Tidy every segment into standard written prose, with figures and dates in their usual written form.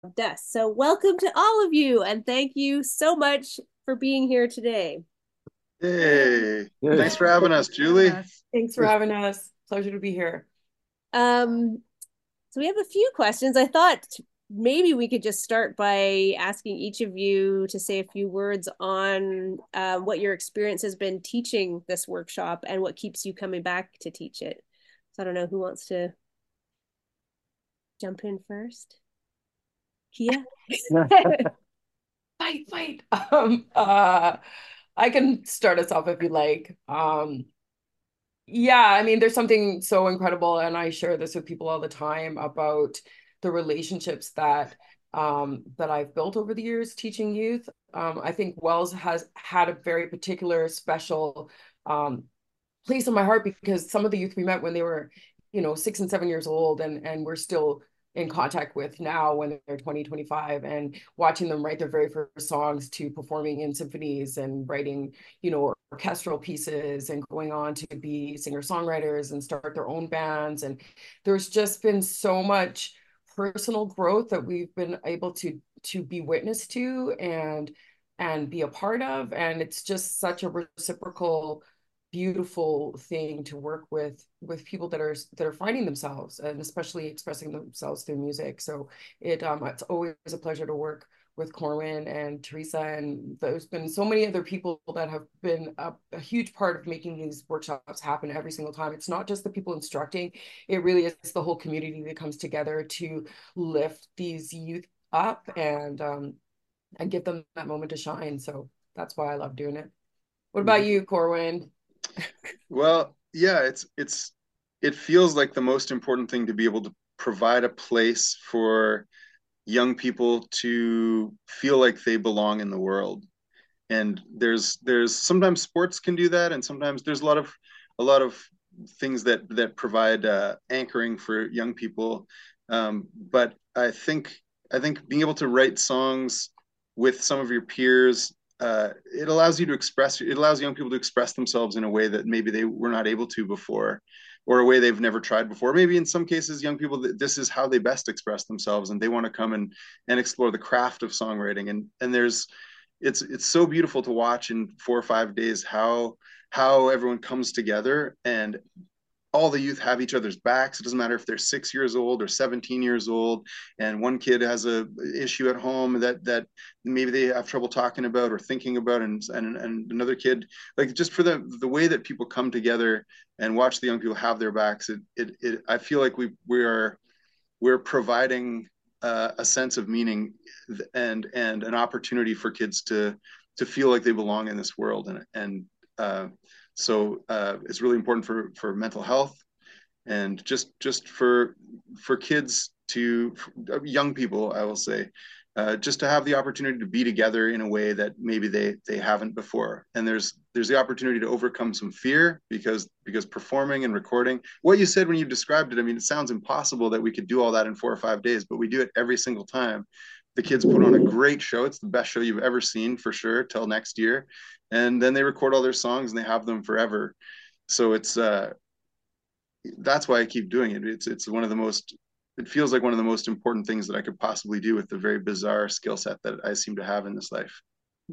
Desk. So, welcome to all of you, and thank you so much for being here today. Hey, Good. thanks for having us, Julie. Thanks for having us. Pleasure to be here. Um, so, we have a few questions. I thought maybe we could just start by asking each of you to say a few words on what your experience has been teaching this workshop and what keeps you coming back to teach it. So, I don't know who wants to jump in first. Kia? Fight, fight. I can start us off if you like. Yeah, I mean, there's something so incredible, and I share this with people all the time about the relationships that I've built over the years teaching youth. I think Wells has had a very particular special um, place in my heart because some of the youth we met when they were, 6 and 7 years old, and we're still in contact with now when they're 20, 25, and watching them write their very first songs to performing in symphonies and writing, orchestral pieces and going on to be singer-songwriters and start their own bands. And there's just been so much personal growth that we've been able to be witness to and be a part of. And it's just such a reciprocal beautiful thing to work with people that are finding themselves and especially expressing themselves through music. So it's always a pleasure to work with Corwin and Teresa, and there's been so many other people that have been a huge part of making these workshops happen every single time. It's not just the people instructing, it really is the whole community that comes together to lift these youth up and give them that moment to shine. So that's why I love doing it. What about Mhm. you, Corwin? Well, yeah, it feels like the most important thing to be able to provide a place for young people to feel like they belong in the world. And there's sometimes sports can do that, and sometimes there's a lot of things that provide anchoring for young people. But I think being able to write songs with some of your peers, it allows you to express. It allows young people to express themselves in a way that maybe they were not able to before, or a way they've never tried before. Maybe in some cases, young people, this is how they best express themselves, and they want to come and explore the craft of songwriting. And there's it's so beautiful to watch in 4 or 5 days how everyone comes together, and all the youth have each other's backs. It doesn't matter if they're 6 years old or 17 years old, and one kid has a issue at home that maybe they have trouble talking about or thinking about, and another kid, like, just for the way that people come together and watch the young people have their backs. It I feel like we're providing a sense of meaning and an opportunity for kids to feel like they belong in this world. And it's really important for mental health, and just for kids, to for young people, I will say, just to have the opportunity to be together in a way that maybe they haven't before. And there's the opportunity to overcome some fear, because performing and recording, what you said when you described it, I mean, it sounds impossible that we could do all that in 4 or 5 days, but we do it every single time. The kids put on a great show. It's the best show you've ever seen, for sure, till next year. And then they record all their songs and they have them forever. So that's why I keep doing it. It's one of the most, it feels like one of the most important things that I could possibly do with the very bizarre skill set that I seem to have in this life.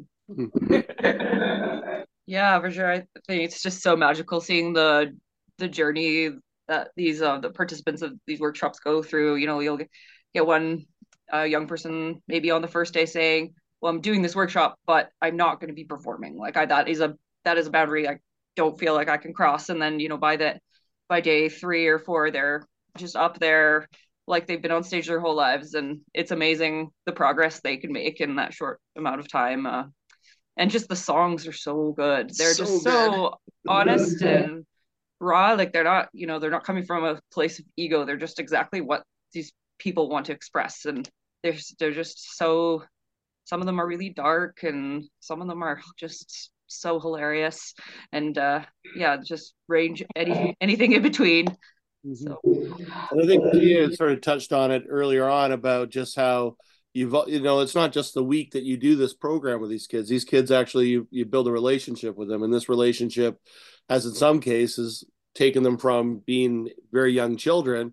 Yeah, for sure. I think it's just so magical seeing the journey that these the participants of these workshops go through. You'll get one young person maybe on the first day saying, "Well, I'm doing this workshop, but I'm not going to be performing." Like that is a boundary I don't feel like I can cross. And then by day 3 or 4, they're just up there like they've been on stage their whole lives, and it's amazing the progress they can make in that short amount of time. And just the songs are so good. They're So just good. so honest and raw. Like they're not coming from a place of ego. They're just exactly what these people want to express. And they're just so, some of them are really dark and some of them are just so hilarious. And yeah, just range anything in between. Mhm. So And I think Kia sort of touched on it earlier on about just how it's not just the week that you do this program with these kids. These kids actually, you build a relationship with them, and this relationship has in some cases taken them from being very young children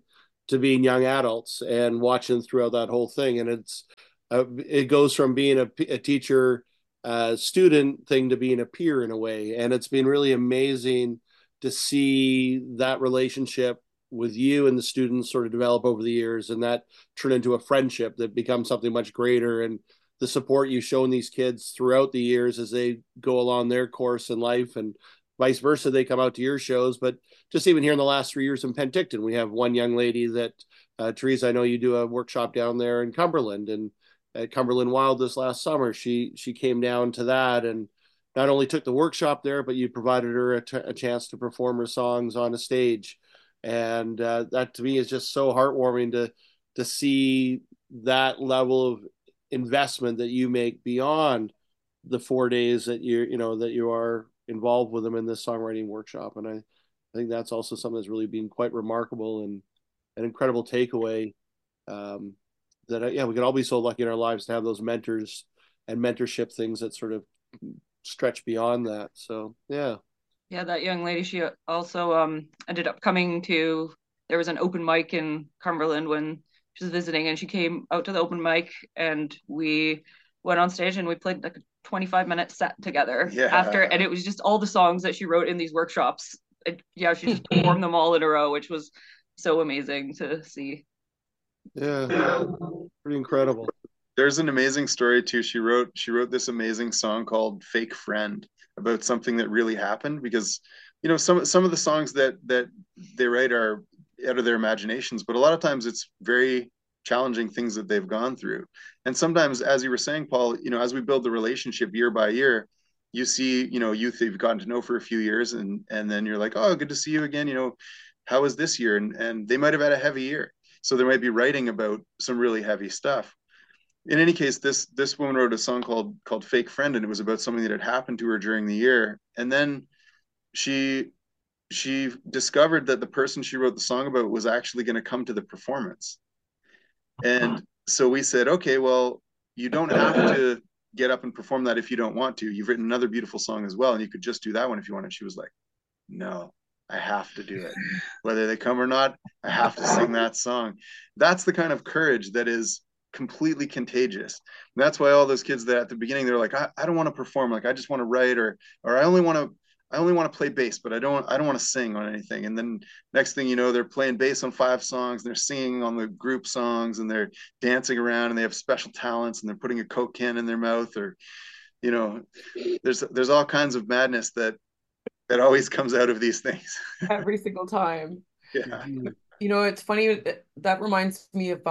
to being young adults and watching throughout that whole thing. And it goes from being a teacher student thing to being a peer in a way. And it's been really amazing to see that relationship with you and the students sort of develop over the years, and that turn into a friendship that becomes something much greater. And the support you've shown these kids throughout the years as they go along their course in life, and vice versa, they come out to your shows. But just even here in the last 3 years in Penticton, we have one young lady that, Teresa, I know you do a workshop down there in Cumberland, and at Cumberland Wild this last summer, she came down to that and not only took the workshop there, but you provided her a chance to perform her songs on a stage. And that to me is just so heartwarming to see that level of investment that you make beyond the 4 days that that you are involved with them in this songwriting workshop. And I think that's also something that's really been quite remarkable and an incredible takeaway. We can all be so lucky in our lives to have those mentors and mentorship things that sort of stretch beyond that. So yeah. That young lady, she also ended up coming to, there was an open mic in Cumberland when she was visiting, and she came out to the open mic, and we went on stage and we played like a 25-minute set together after, and it was just all the songs that she wrote in these workshops. She just performed them all in a row, which was so amazing to see. Yeah, pretty incredible. There's an amazing story too. She wrote this amazing song called Fake Friend about something that really happened, because some of the songs that they write are out of their imaginations, but a lot of times it's very challenging things that they've gone through. And sometimes, as you were saying, Paul, as we build the relationship year by year, you see, youth that you've gotten to know for a few years, and then you're like, oh, good to see you again. How was this year? And they might have had a heavy year, so they might be writing about some really heavy stuff. In any case, this woman wrote a song called Fake Friend, and it was about something that had happened to her during the year. And then she discovered that the person she wrote the song about was actually going to come to the performance. And so we said, okay, well, you don't have to get up and perform that if you don't want to. You've written another beautiful song as well, and you could just do that one if you want. And she was like, no, I have to do it. Whether they come or not, I have to sing that song. That's the kind of courage that is completely contagious. And that's why all those kids that at the beginning, they're like, I don't want to perform, like I just want to write, or I only want to play bass, but I don't want to sing on anything. And then next thing you know, they're playing bass on 5 songs, and they're singing on the group songs, and they're dancing around, and they have special talents, and they're putting a Coke can in their mouth, or there's all kinds of madness that always comes out of these things every single time. Yeah. It's funny, that reminds me of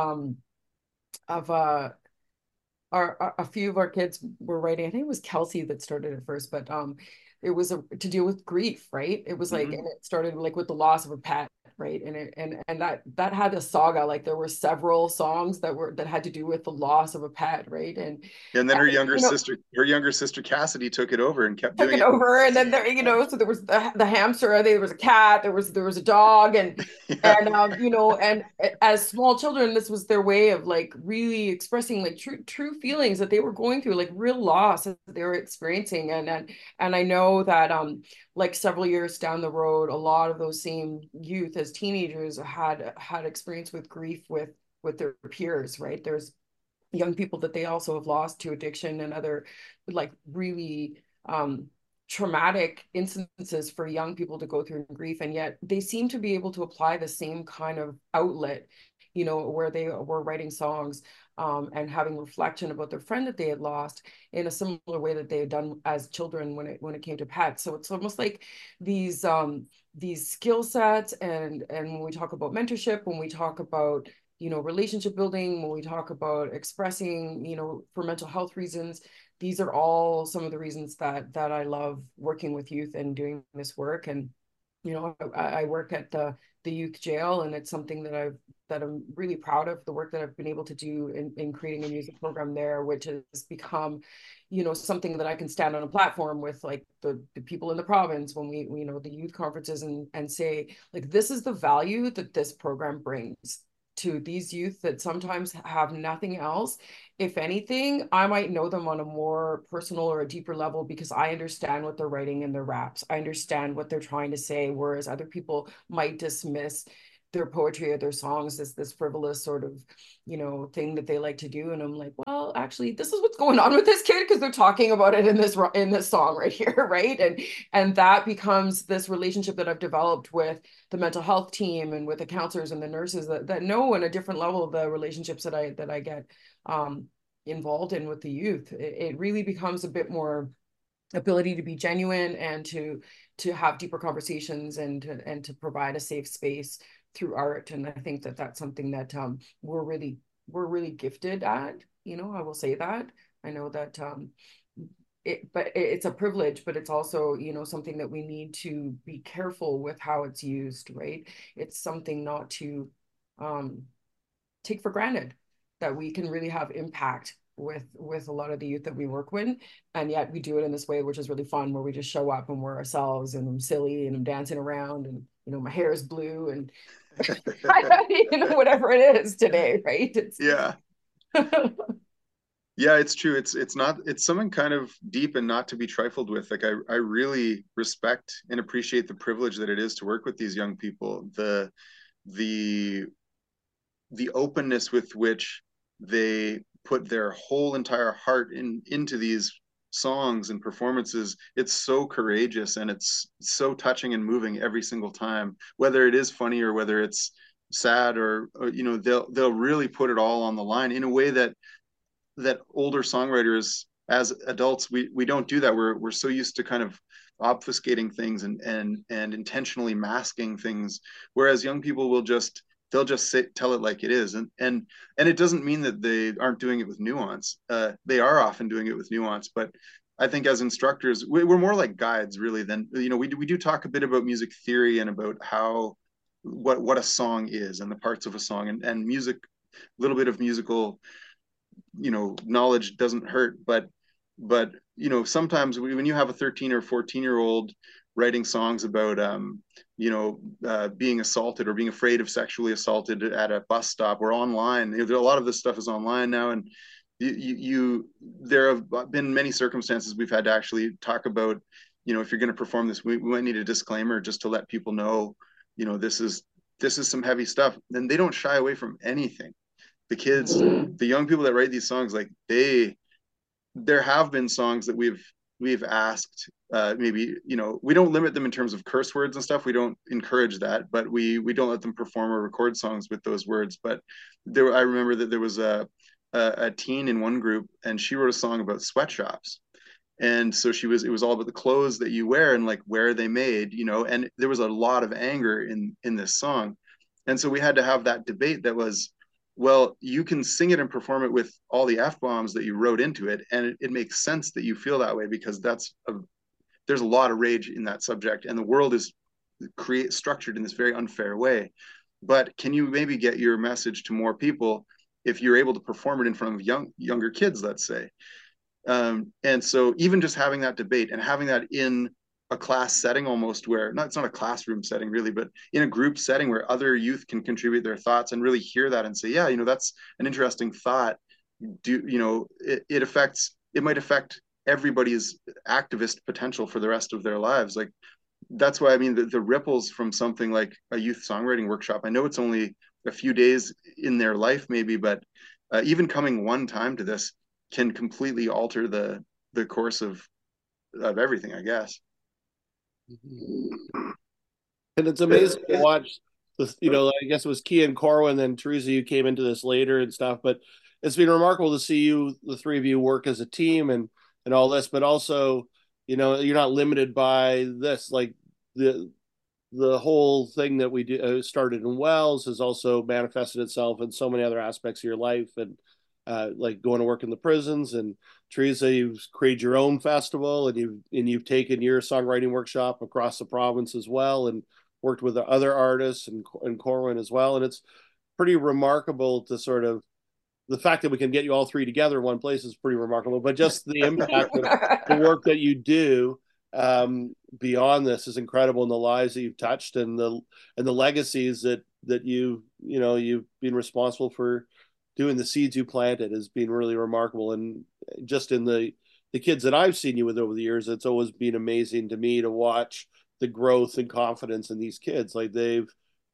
a few of our kids were writing. I think it was Kelsey that started it first, but it was to deal with grief, right? It was like, and it started like with the loss of a pet, right? And that had a saga. Like there were several songs that had to do with the loss of a pet, right? And then her younger sister Cassidy took it over and kept doing it over. And then there, so there was the hamster. There was a cat. There was a dog, and and as small children, this was their way of like really expressing like true feelings that they were going through, like real loss that they were experiencing. And I know that like several years down the road, a lot of those same youth as teenagers had experience with grief with their peers, right? There's young people that they also have lost to addiction and other like really traumatic instances for young people to go through grief, and yet they seem to be able to apply the same kind of outlet, where they were writing songs and having reflection about their friend that they had lost in a similar way that they had done as children when it came to pets. So it's almost like these skill sets, and when we talk about mentorship, when we talk about relationship building, when we talk about expressing, for mental health reasons, these are all some of the reasons that I love working with youth and doing this work. And I work at the youth jail, and it's something that I'm really proud of, the work that I've been able to do in creating a music program there, which has become, something that I can stand on a platform with like the people in the province when we the youth conferences and say, like, this is the value that this program brings to these youth that sometimes have nothing else. If anything, I might know them on a more personal or a deeper level because I understand what they're writing in their raps. I understand what they're trying to say, whereas other people might dismiss their poetry or their songs as this frivolous sort of, you know, thing that they like to do. And I'm like, well, actually, this is what's going on with this kid, because they're talking about it in this song right here, right? And that becomes this relationship that I've developed with the mental health team and with the counselors and the nurses that know on a different level the relationships that I get involved in with the youth. It really becomes a bit more ability to be genuine and to have deeper conversations and to provide a safe space through art. And I think that that's something that we're really gifted at. You know, I will say that. I know that it's a privilege, but it's also, you know, something that we need to be careful with how it's used, right? It's something not to take for granted, that we can really have impact with a lot of the youth that we work with, and yet we do it in this way, which is really fun, where we just show up and we're ourselves, and I'm silly and I'm dancing around, and you know, my hair is blue, and you know, whatever it is today, right? Yeah. Yeah, it's true. It's something kind of deep and not to be trifled with. Like I really respect and appreciate the privilege that it is to work with these young people. The openness with which they put their whole entire heart into these songs and performances. It's so courageous, and it's so touching and moving every single time, whether it is funny or whether it's sad, or you know, they'll really put it all on the line in a way that older songwriters, as adults, we don't do that. We're so used to kind of obfuscating things and intentionally masking things, whereas young people they'll just tell it like it is, and it doesn't mean that they aren't doing it with nuance. They are often doing it with nuance, but I think as instructors, we're more like guides, really, than, you know, we do talk a bit about music theory and about what a song is and the parts of a song, and music, a little bit of musical, you know, knowledge doesn't hurt, but you know, sometimes when you have a 13 or 14-year-old writing songs about you know, being assaulted or being afraid of sexually assaulted at a bus stop or online, you know, a lot of this stuff is online now, and there have been many circumstances we've had to actually talk about, you know, if you're going to perform this, we might need a disclaimer just to let people know, you know, this is some heavy stuff. And they don't shy away from anything. The kids, the young people that write these songs, like there have been songs that we've asked, maybe, you know, we don't limit them in terms of curse words and stuff. We don't encourage that, but we don't let them perform or record songs with those words. But I remember that there was a teen in one group, and she wrote a song about sweatshops. And so it was all about the clothes that you wear and like where they made, you know, and there was a lot of anger in this song. And so we had to have that debate that was, well, you can sing it and perform it with all the F-bombs that you wrote into it, and it makes sense that you feel that way, because there's a lot of rage in that subject, and the world is structured in this very unfair way. But can you maybe get your message to more people if you're able to perform it in front of younger kids, let's say? And so even just having that debate and having that in a class setting, almost, where it's not a classroom setting really, but in a group setting where other youth can contribute their thoughts and really hear that and say, yeah, you know, that's an interesting thought. You know, it might affect everybody's activist potential for the rest of their lives. Like, that's why, I mean, the ripples from something like a youth songwriting workshop, I know it's only a few days in their life maybe, but even coming one time to this can completely alter the course of everything, I guess. And it's amazing to watch this, you know, I guess it was Kia and Corwin, and Teresa, you came into this later and stuff, but it's been remarkable to see the three of you work as a team and all this, but also, you know, you're not limited by this, like the whole thing that we do started in Wells has also manifested itself in so many other aspects of your life, and like going to work in the prisons. And Teresa, you've created your own festival, and you've taken your songwriting workshop across the province as well, and worked with other artists, and Corwin as well. And it's pretty remarkable to sort of, the fact that we can get you all three together in one place is pretty remarkable, but just the impact of the work that you do beyond this is incredible, and the lives that you've touched, and the legacies that you've been responsible for doing, the seeds you planted, has been really remarkable. And just in the kids that I've seen you with over the years, it's always been amazing to me to watch the growth and confidence in these kids. Like, they've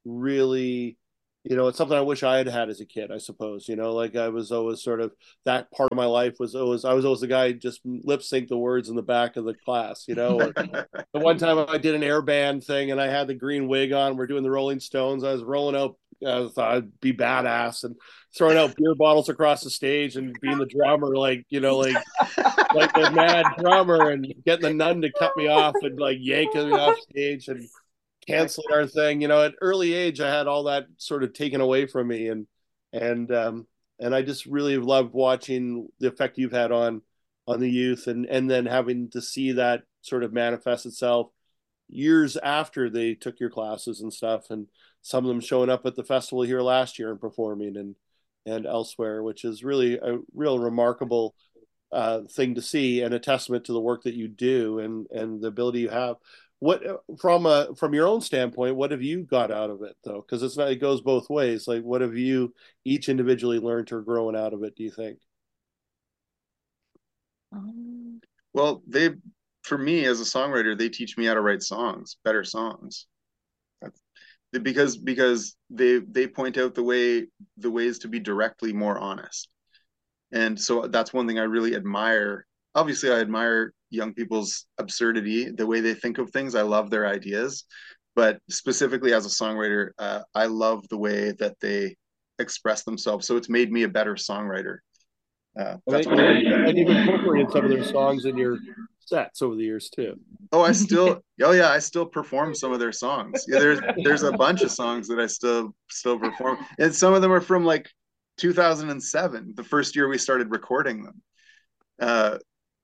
really, it's something I wish I had had as a kid, I suppose. Like I was always sort of, that part of my life was always, I was always the guy who just lip sync the words in the back of the class, or the one time I did an air band thing and I had the green wig on, we're doing the Rolling Stones. I was rolling out, I thought I'd be badass and throwing out beer bottles across the stage and being the drummer, like the mad drummer, and getting the nun to cut me off and like yanking me off stage and canceling our thing. At early age, I had all that sort of taken away from me, and I just really loved watching the effect you've had on the youth, and then having to see that sort of manifest itself years after they took your classes and stuff, and some of them showing up at the festival here last year and performing and elsewhere, which is really a real remarkable thing to see, and a testament to the work that you do and the ability you have. What from your own standpoint, what have you got out of it though? Because it goes both ways. Like, what have you each individually learned or growing out of it, do you think? Well, for me as a songwriter, they teach me how to write songs, better songs. Because they point out the ways to be directly more honest. And so that's one thing I really admire. Obviously, I admire young people's absurdity, the way they think of things. I love their ideas, but specifically as a songwriter, I love the way that they express themselves. So it's made me a better songwriter. That's and you've incorporated some of their songs in your sets over the years too. I still perform some of their songs. Yeah, there's a bunch of songs that I still perform, and some of them are from like 2007, the first year we started recording them.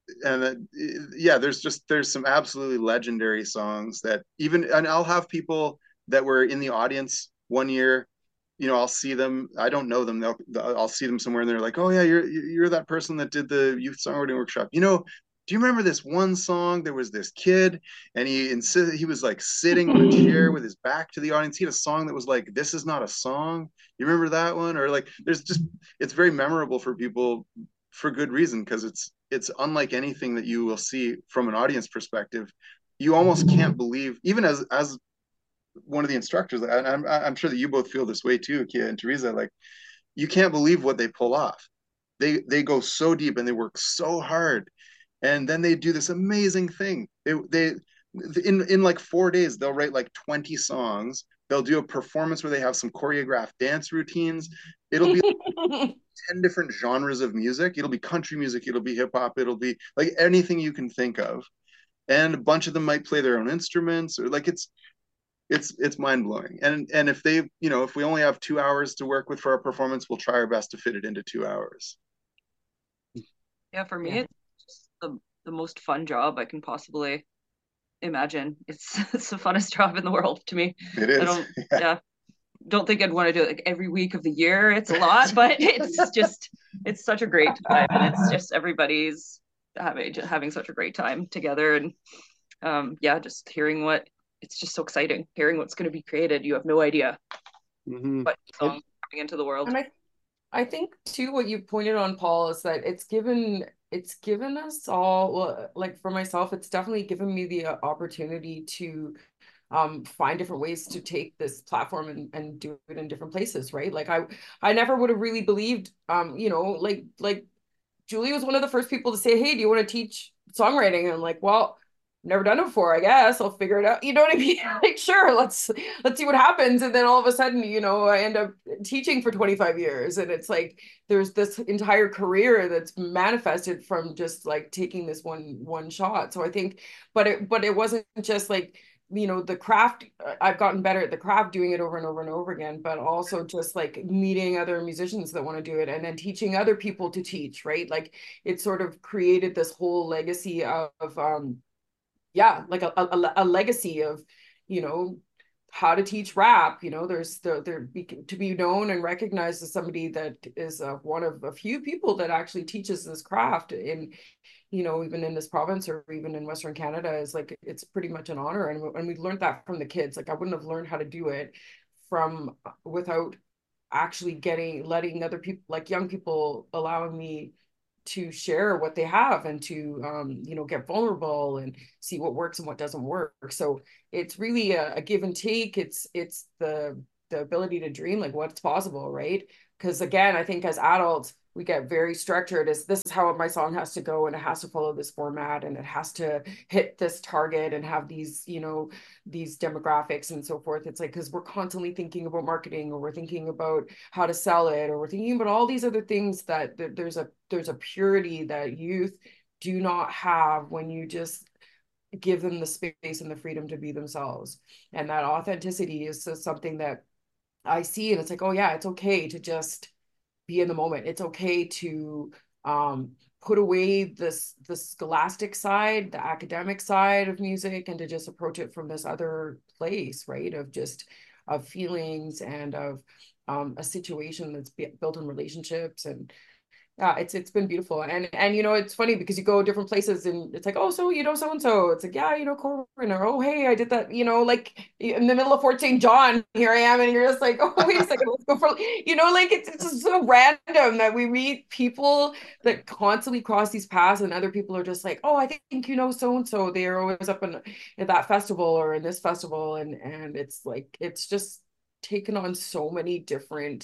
There's some absolutely legendary songs that and I'll have people that were in the audience one year. I'll see them. I don't know them. I'll see them somewhere, and they're like, "Oh yeah, you're that person that did the youth songwriting workshop. Do you remember this one song? There was this kid, and he insisted he was like sitting on a chair with his back to the audience. He had a song that was like, 'This is not a song.' You remember that one?" Or like, it's very memorable for people for good reason, because it's unlike anything that you will see from an audience perspective. You almost can't believe, even as one of the instructors, and I'm sure that you both feel this way too, Kia and Teresa, like, you can't believe what they pull off. They go so deep and they work so hard, and then they do this amazing thing. They in like 4 days they'll write like 20 songs. They'll do a performance where they have some choreographed dance routines. It'll be 10 different genres of music. It'll be country music, it'll be hip hop, it'll be like anything you can think of, and a bunch of them might play their own instruments, or like it's mind-blowing. And if if we only have 2 hours to work with for our performance, we'll try our best to fit it into 2 hours. Yeah, for me, it's just the most fun job I can possibly imagine. It's the funnest job in the world to me. It is. Don't think I'd want to do it like every week of the year. It's a lot, but it's such a great time, and it's just everybody's having such a great time together. And just hearing it's just so exciting hearing what's going to be created. You have no idea what songs coming into the world. And I think too, what you pointed on, Paul, is that it's given us all, like for myself, it's definitely given me the opportunity to find different ways to take this platform and do it in different places, right? Like I never would have really believed, like Julie was one of the first people to say, "Hey, do you want to teach songwriting?" And I'm like, well, never done it before. I guess I'll figure it out. You know what I mean? Like, sure, let's see what happens. And then all of a sudden, I end up teaching for 25 years. And it's like, there's this entire career that's manifested from just like taking this one shot. So I think, but it wasn't just like, the craft. I've gotten better at the craft, doing it over and over and over again, but also just like meeting other musicians that want to do it, and then teaching other people to teach, right? Like, it sort of created this whole legacy of like a legacy of, how to teach rap. There's to be known and recognized as somebody that is one of a few people that actually teaches this craft in, even in this province or even in Western Canada, is like, it's pretty much an honor. And we learned that from the kids. Like, I wouldn't have learned how to do it without actually letting other people, like young people, allowing me to share what they have, and to get vulnerable and see what works and what doesn't work. So it's really a give and take. It's the the ability to dream, like what's possible, right? Because again, I think as adults, we get very structured as this is how my song has to go, and it has to follow this format, and it has to hit this target and have these, you know, these demographics and so forth. It's like, because we're constantly thinking about marketing, or we're thinking about how to sell it, or we're thinking about all these other things that there's a purity that youth do not have when you just give them the space and the freedom to be themselves. And that authenticity is something that I see, and it's like, oh yeah, it's okay to just be in the moment. It's okay to put away the scholastic side, the academic side of music, and to just approach it from this other place, right? Of just of feelings and of a situation that's built in relationships. And yeah, it's been beautiful. And you know, it's funny because you go different places and it's like, oh, so you know so and so. It's like, yeah, you know, Corbin, or oh, hey, I did that, you know, like in the middle of Fort St. John, here I am, and you're just like, oh, wait a second, let's go for, you know, like it's just so random that we meet people that constantly cross these paths, and other people are just like, oh, I think you know so and so. They're always up at that festival or in this festival, and it's like it's just taken on so many different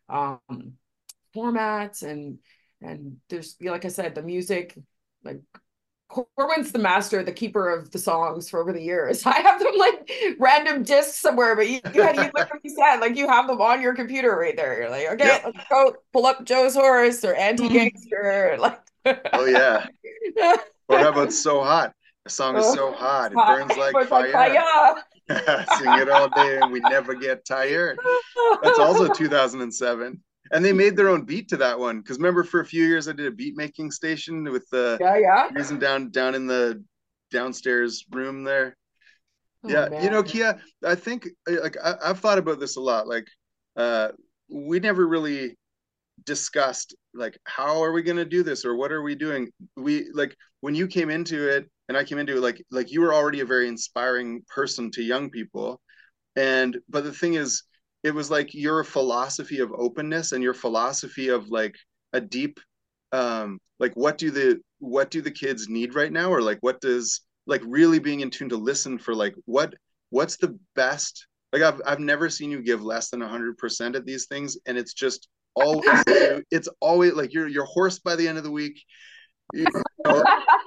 formats, and there's, like I said, the music, like Corbin's the master, the keeper of the songs for over the years. I have them like random discs somewhere, but you like what you said, like you have them on your computer right there. You're like, okay, yep, let's go pull up Joe's Horse or Anti-Gangster. Like, oh yeah. Or how about So Hot? The song is so hot, it burns like fire. Sing it all day and we never get tired. That's also 2007. And they made their own beat to that one. Because remember, for a few years, I did a beat making station with the reason down in the downstairs room there. Oh, yeah, man. You know, Kia, I think like I've thought about this a lot. Like, we never really discussed like how are we going to do this or what are we doing. We like when you came into it and I came into it, like you were already a very inspiring person to young people. But the thing is, it was like your philosophy of openness and your philosophy of like a deep like what do the kids need right now, or like what does, like really being in tune to listen for like what's the best. Like I've never seen you give less than 100% at these things, and it's just always it's always like you're hoarse by the end of the week. You know?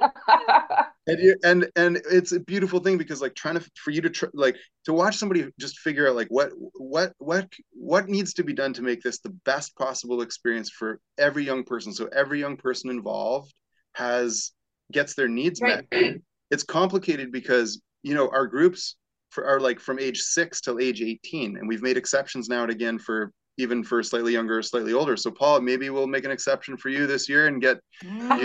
and it's a beautiful thing because like for you to like to watch somebody just figure out like what needs to be done to make this the best possible experience for every young person, so every young person involved gets their needs met. It's complicated because, you know, our groups are like from age 6 till age 18, and we've made exceptions now and again for even for slightly younger or slightly older. So Paul, maybe we'll make an exception for you this year and get bring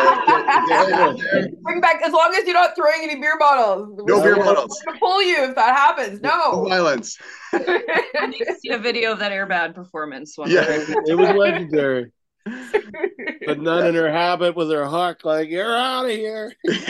back, as long as you're not throwing any beer bottles. No beer bottles. We're gonna pull you if that happens. No violence. I need to see a video of that Airbad performance. It was legendary. But none in her habit with her hawk, like, you're out of here.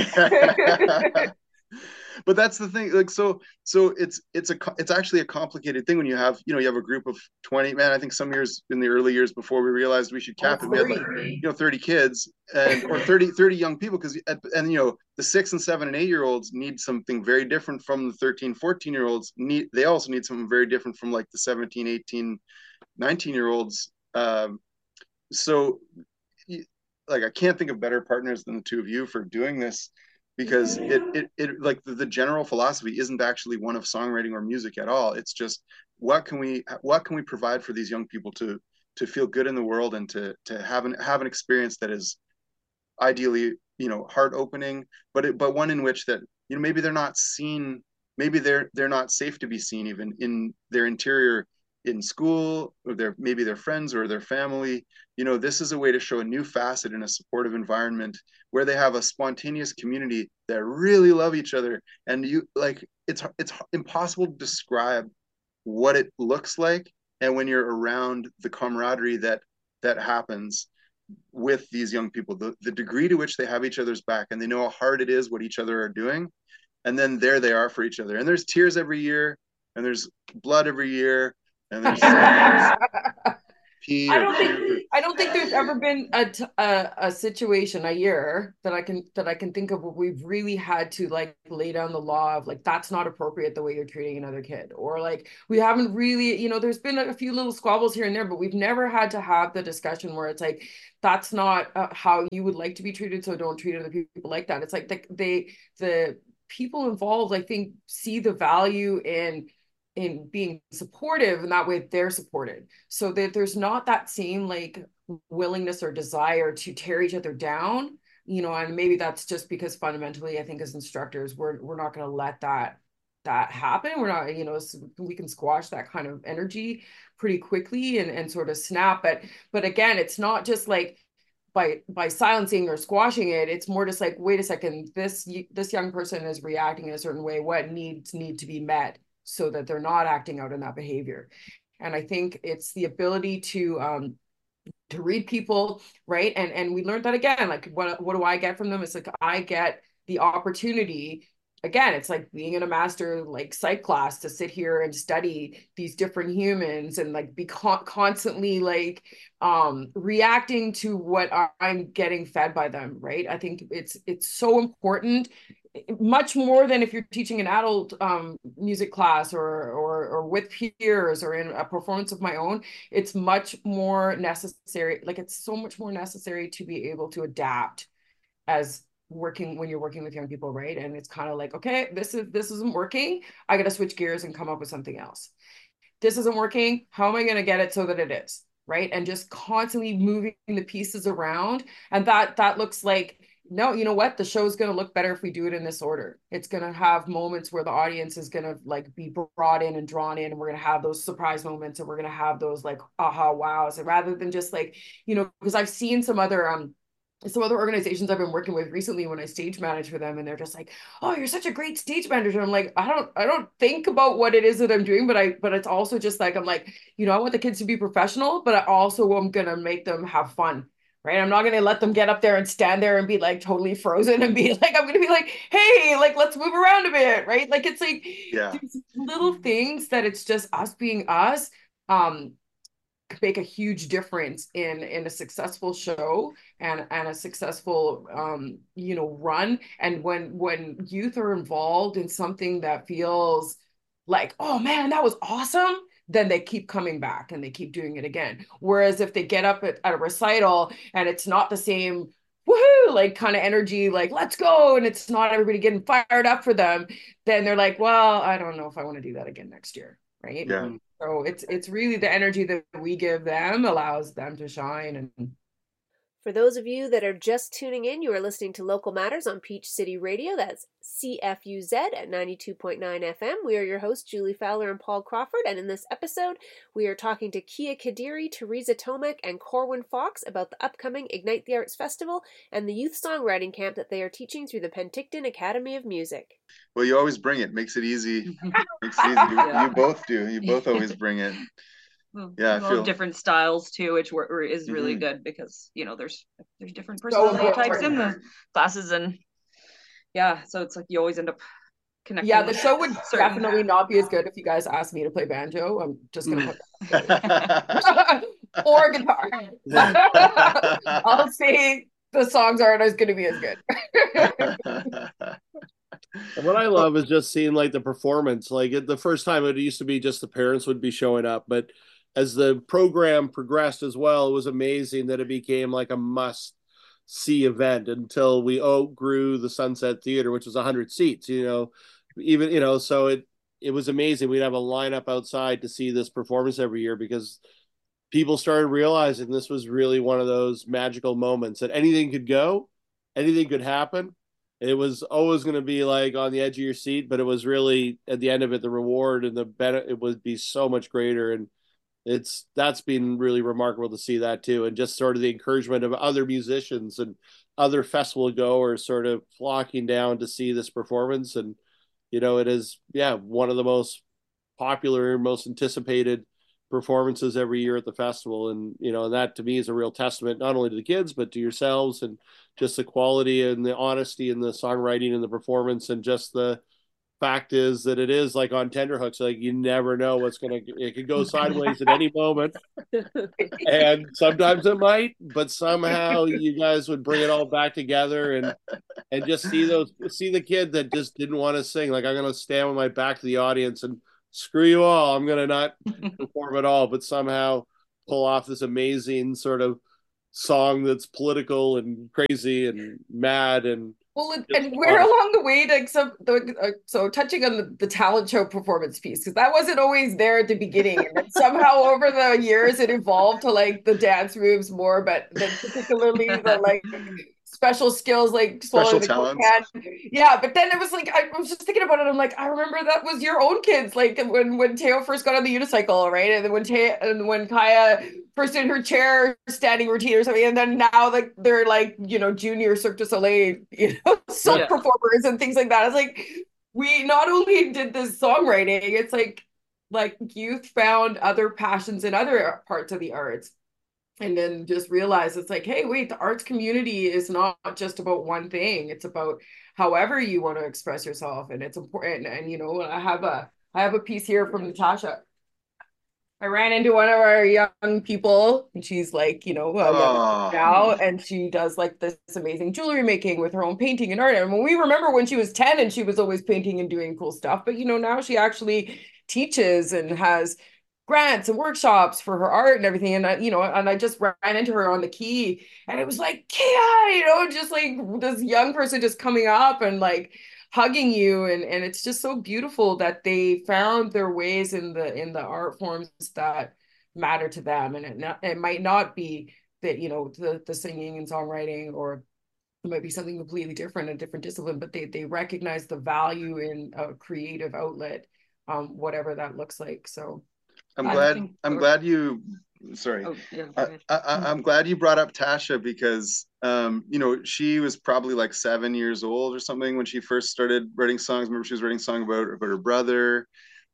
But that's the thing, like so it's actually a complicated thing when you have a group of 20. Man, I think some years in the early years before we realized we should cap it, we had like 30 kids or 30 young people, because and you know the 6 and 7 and 8 year olds need something very different from the 13 14 year olds. They also need something very different from like the 17 18 19 year olds. So like I can't think of better partners than the two of you for doing this, because it like the general philosophy isn't actually one of songwriting or music at all. It's just what can we provide for these young people to feel good in the world and to have an experience that is ideally, you know, heart opening, but one in which that, you know, maybe they're not seen, maybe they're not safe to be seen even in their interior in school, or maybe their friends or their family. You know, this is a way to show a new facet in a supportive environment where they have a spontaneous community that really love each other. And you like, it's impossible to describe what it looks like. And when you're around the camaraderie that happens with these young people, the degree to which they have each other's back and they know how hard it is what each other are doing. And then there they are for each other. And there's tears every year, and there's blood every year. And there's I I don't think there's ever been a situation a year that I can think of where we've really had to like lay down the law of like that's not appropriate the way you're treating another kid, or like we haven't really, you know, there's been a few little squabbles here and there, but we've never had to have the discussion where it's like that's not how you would like to be treated, so don't treat other people like that. It's like the people involved, I think, see the value in being supportive, and that way they're supported, so that there's not that same like willingness or desire to tear each other down, you know. And maybe that's just because fundamentally I think as instructors we're not going to let that happen. We're not, you know, we can squash that kind of energy pretty quickly and sort of snap. But again, it's not just like by silencing or squashing it. It's more just like, wait a second, this young person is reacting in a certain way, what needs need to be met so that they're not acting out in that behavior. And I think it's the ability to read people, right? And we learned that again, like what do I get from them? It's like I get the opportunity, again, it's like being in a master like psych class, to sit here and study these different humans and like be constantly like reacting to what I'm getting fed by them, right? I think it's so important, much more than if you're teaching an adult music class or with peers or in a performance of my own. It's much more necessary, like it's so much more necessary to be able to adapt as working when you're working with young people, right? And it's kind of like, okay, this isn't working, I gotta switch gears and come up with something else. This isn't working, how am I going to get it so that it is, right? And just constantly moving the pieces around. And that looks like, no, you know what, the show's going to look better if we do it in this order. It's going to have moments where the audience is going to like be brought in and drawn in, and we're going to have those surprise moments, and we're going to have those like aha wows, and rather than just like, you know, because I've seen some other organizations I've been working with recently when I stage manage for them, and they're just like, oh, you're such a great stage manager. I'm like, I don't think about what it is that I'm doing, but it's also just like, I'm like, you know, I want the kids to be professional, but I also am gonna make them have fun, right? I'm not gonna let them get up there and stand there and be like totally frozen and be like, I'm gonna be like, hey, like let's move around a bit, right? Like it's like these little things that it's just us being us make a huge difference in a successful show and a successful you know, run. And when youth are involved in something that feels like, oh man, that was awesome, then they keep coming back and they keep doing it again. Whereas if they get up at a recital and it's not the same woohoo like kind of energy, like let's go, and it's not everybody getting fired up for them, then they're like, well, I don't know if I want to do that again next year, right? Yeah. So it's really the energy that we give them allows them to shine. And For those of you that are just tuning in, you are listening to Local Matters on Peach City Radio. That's CFUZ at 92.9 FM. We are your hosts, Julie Fowler and Paul Crawford, and in this episode, we are talking to Kia Kadiri, Teresa Tomek, and Corwin Fox about the upcoming Ignite the Arts Festival and the youth songwriting camp that they are teaching through the Penticton Academy of Music. Well, you always bring it. Makes it easy. Makes it easy. You both do. You both always bring it. Yeah, I feel different styles too, which is really good because, you know, there's different personality types in the classes, and yeah, so it's like you always end up connecting. Yeah, the show would definitely not be as good if you guys asked me to play banjo. I'm just gonna put that or guitar. I'll say the songs aren't as going to be as good. What I love is just seeing like the performance. Like the first time it used to be just the parents would be showing up, but as the program progressed as well, it was amazing that it became like a must see event until we outgrew the Sunset Theater, which was 100 seats, you know, even, you know, so it was amazing. We'd have a lineup outside to see this performance every year because people started realizing this was really one of those magical moments that anything could go, anything could happen. It was always going to be like on the edge of your seat, but it was really at the end of it, the reward and the benefit, it would be so much greater. And that's been really remarkable to see that too. And just sort of the encouragement of other musicians and other festival goers sort of flocking down to see this performance. And, you know, it is, one of the most popular, most anticipated performances every year at the festival. And, you know, that to me is a real testament, not only to the kids, but to yourselves, and just the quality and the honesty and the songwriting and the performance and just the fact is that it is like on tenterhooks. Like you never know it could go sideways at any moment. And sometimes it might, but somehow you guys would bring it all back together and just see the kid that just didn't want to sing. Like, I'm going to stand with my back to the audience and screw you all. I'm going to not perform at all, but somehow pull off this amazing sort of song that's political and crazy and mad and well, and where along the way, like so touching on the talent show performance piece, because that wasn't always there at the beginning, and then somehow over the years it evolved to like the dance moves more, but then particularly the like special skills like special talents. Yeah, but then it was like I was just thinking about it. I'm like, I remember that was your own kids, like when Teo first got on the unicycle, right? And then when Kaya first did her chair standing routine or something, and then now like they're like, you know, junior Cirque du Soleil, you know, song performers and things like that. It's like we not only did this songwriting, it's like youth found other passions in other parts of the arts. And then just realize it's like, hey, wait, the arts community is not just about one thing. It's about however you want to express yourself. And it's important. And, you know, I have a piece here from Natasha. I ran into one of our young people, and she's like, you know, now, and she does like this amazing jewelry making with her own painting and art. And when we remember when she was 10 and she was always painting and doing cool stuff, but you know, now she actually teaches and has grants and workshops for her art and everything. And I just ran into her on the quay, and it was like, Kia, you know, just like this young person just coming up and like hugging you, and it's just so beautiful that they found their ways in the art forms that matter to them. And it might not be that, you know, the singing and songwriting, or it might be something completely different, a different discipline, but they recognize the value in a creative outlet, whatever that looks like. So I'm glad you I'm glad you brought up Tasha, because you know, she was probably like 7 years old or something when she first started writing songs. Remember, she was writing songs about her brother,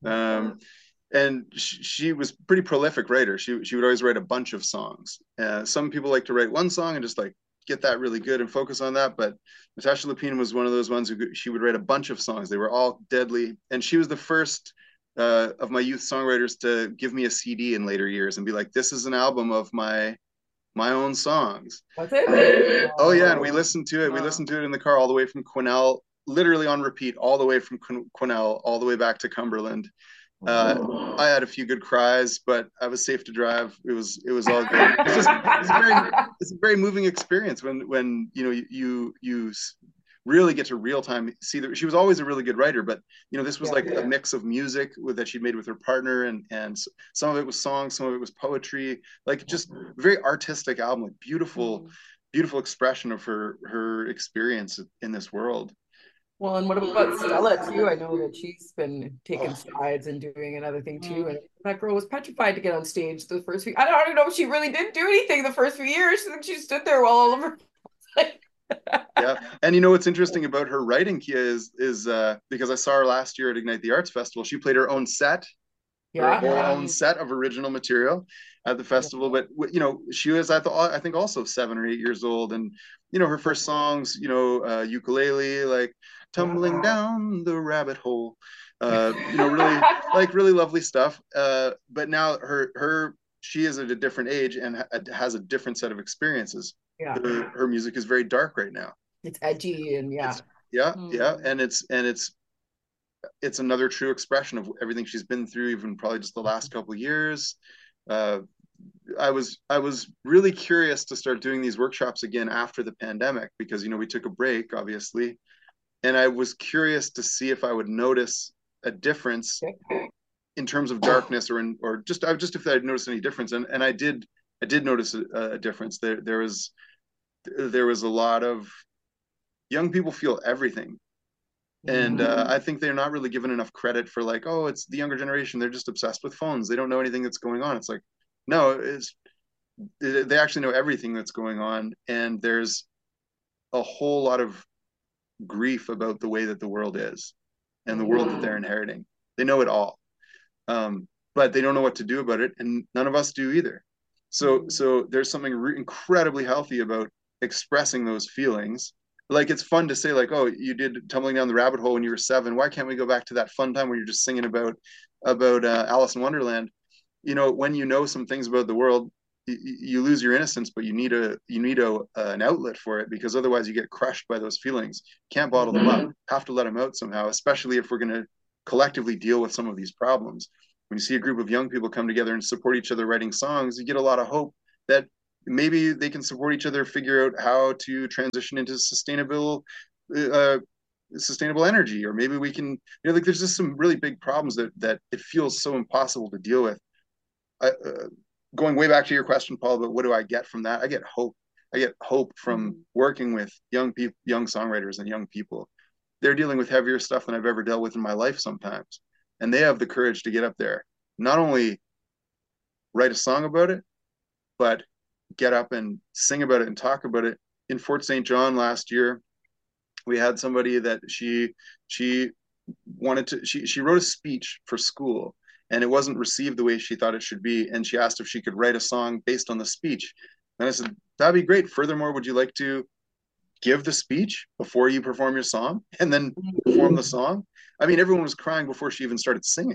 and she was a pretty prolific writer. She would always write a bunch of songs. Some people like to write one song and just like get that really good and focus on that, but Natasha Lapine was one of those ones who she would write a bunch of songs. They were all deadly, and she was the first of my youth songwriters to give me a CD in later years and be like, this is an album of my own songs. That's it? Oh yeah, and we listened to it. We listened to it in the car all the way from Quesnel, literally on repeat, all the way from Quesnel all the way back to Cumberland. I had a few good cries, but I was safe to drive. It was all good. It's a very moving experience when you know you really get to real time see that she was always a really good writer, but you know, this was a mix of music that she'd made with her partner, and some of it was songs, some of it was poetry, like just very artistic album, like beautiful expression of her experience in this world. Well, and what about Stella too? I know that she's been taking strides and doing another thing too. And that girl was petrified to get on stage the first few. I don't even know if she really did do anything the first few years. She stood there while all of her yeah, and you know what's interesting about her writing, Kia, is because I saw her last year at Ignite the Arts Festival. She played her own set, her own set of original material at the festival. But you know, she was I think also 7 or 8 years old, and you know, her first songs, you know, ukulele, like tumbling down the rabbit hole, you know, really lovely stuff. But now she is at a different age and has a different set of experiences. Yeah. Her music is very dark right now. It's edgy and and it's another true expression of everything she's been through, even probably just the last couple of years. I was really curious to start doing these workshops again after the pandemic, because you know, we took a break obviously, and I was curious to see if I would notice a difference in terms of darkness, or just if I'd noticed any difference, and I did notice a difference. There was a lot of young people feel everything, and I think they're not really given enough credit for, like, oh, it's the younger generation, they're just obsessed with phones, they don't know anything that's going on. It's like, no, they actually know everything that's going on, and there's a whole lot of grief about the way that the world is and the world that they're inheriting. They know it all, but they don't know what to do about it, and none of us do either. So there's something incredibly healthy about expressing those feelings, like it's fun to say like, oh, you did Tumbling Down the Rabbit Hole when you were 7. Why can't we go back to that fun time when you're just singing about Alice in Wonderland? You know, when you know some things about the world, you lose your innocence, but you need an outlet for it, because otherwise you get crushed by those feelings. Can't bottle them up. Have to let them out somehow, especially if we're going to collectively deal with some of these problems. When you see a group of young people come together and support each other writing songs, you get a lot of hope that maybe they can support each other, figure out how to transition into sustainable energy, or maybe we can, like there's just some really big problems that it feels so impossible to deal with. Going way back to your question, Paul, but what do I get from that? I get hope. I get hope from working with young people, young songwriters and young people. They're dealing with heavier stuff than I've ever dealt with in my life sometimes. And they have the courage to get up there, not only write a song about it, but get up and sing about it and talk about it. In Fort St. John last year, we had somebody that she wrote a speech for school, and it wasn't received the way she thought it should be. And she asked if she could write a song based on the speech. And I said, that'd be great. Furthermore, would you like to give the speech before you perform your song and then perform the song? I mean, everyone was crying before she even started singing.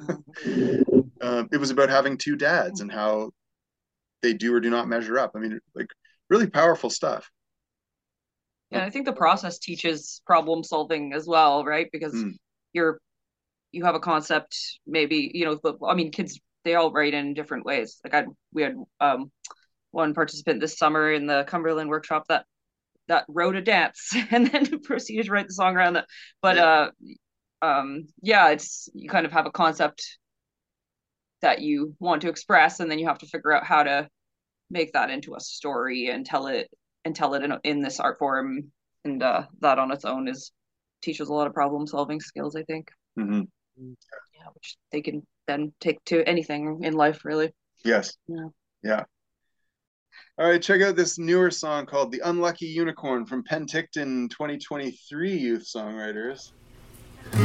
It was about having 2 dads and how they do or do not measure up. I mean, like really powerful stuff. Yeah, I think the process teaches problem solving as well, right? Because you have a concept, maybe, but I mean, kids, they all write in different ways. Like we had one participant this summer in the Cumberland workshop that wrote a dance and then proceeded to write the song around that. But it's, you kind of have a concept that you want to express, and then you have to figure out how to make that into a story and tell it in this art form. And that on its own teaches a lot of problem solving skills, I think. Mm-hmm. Yeah, which they can then take to anything in life, really. Yes. Yeah. All right, check out this newer song called The Unlucky Unicorn from Penticton 2023 Youth Songwriters.